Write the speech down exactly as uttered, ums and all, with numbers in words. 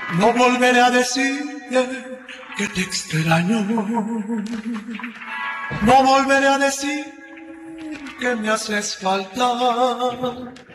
No volveré a decirte que te extraño. No volveré a decir que me haces falta.